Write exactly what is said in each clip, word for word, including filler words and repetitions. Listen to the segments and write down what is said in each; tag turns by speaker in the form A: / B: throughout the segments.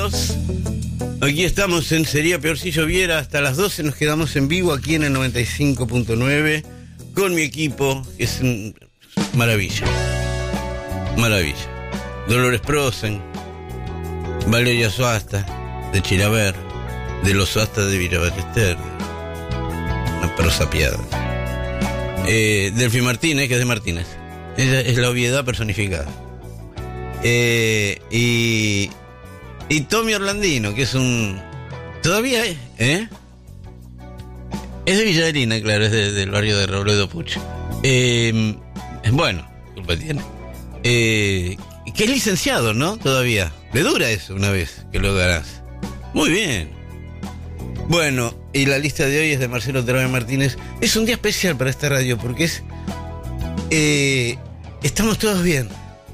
A: bienvenidos. Aquí estamos en Sería Peor si lloviera. Hasta las doce nos quedamos en vivo aquí en el noventa y cinco punto nueve con mi equipo, que es un... maravilla. Maravilla. Dolores Prosen, Valeria Soasta, de Chilaver, de los Soasta de Villa Ballester, una prosa piada. Eh, Delfi Martínez, que es de Martínez. Ella es la obviedad personificada. Eh, y, y Tommy Orlandino, que es un... Todavía es, ¿eh? Es de Villa Adelina, claro, es de, del barrio de Robledo Puch. Eh, bueno, culpa tiene. Eh, que es licenciado, ¿no? Todavía. Le dura eso una vez que lo ganás. Muy bien. Bueno, y la lista de hoy es de Marcelo Terame Martínez. Es un día especial para esta radio porque es... Eh, estamos todos bien.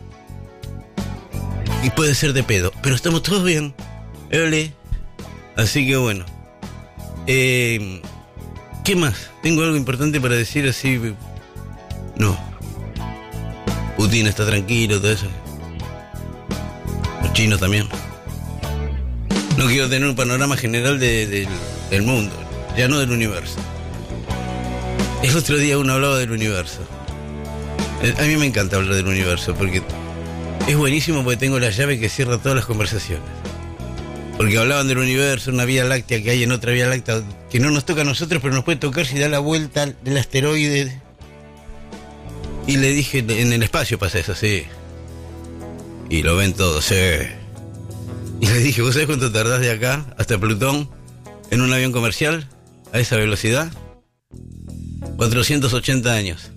A: Y puede ser de pedo, pero estamos todos bien. Ole. Así que bueno. Eh, ¿Qué más? ¿Tengo algo importante para decir así? No. Putin está tranquilo, todo eso. Los chinos también. No quiero tener un panorama general de, de, del mundo, ya no del universo. El otro día uno hablaba del universo. A mí me encanta hablar del universo porque es buenísimo porque tengo la llave que cierra todas las conversaciones. Porque hablaban del universo, una vía láctea que hay en otra vía láctea que no nos toca a nosotros, pero nos puede tocar si da la vuelta del asteroide. Y le dije, en el espacio pasa eso, sí. Y lo ven todos, sí. Y le dije, ¿vos sabés cuánto tardás de acá hasta Plutón en un avión comercial a esa velocidad? cuatrocientos ochenta años.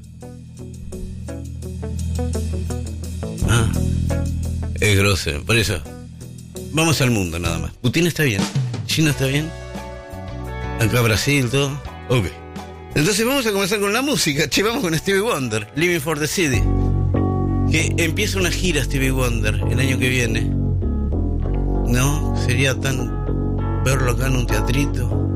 A: Ah, es grosso, por eso. Vamos al mundo nada más. Putin está bien, China está bien, acá Brasil, todo. Ok. Entonces vamos a comenzar con la música. Che, vamos con Stevie Wonder, Living for the City. Que empieza una gira Stevie Wonder el año que viene. No, sería tan verlo acá en un teatrito.